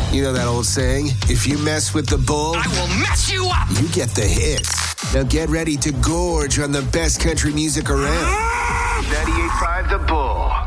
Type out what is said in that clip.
You know that old saying, if you mess with the bull, I will mess you up! You get the hits. Now get ready to gorge on the best country music around. 98.5 The Bull.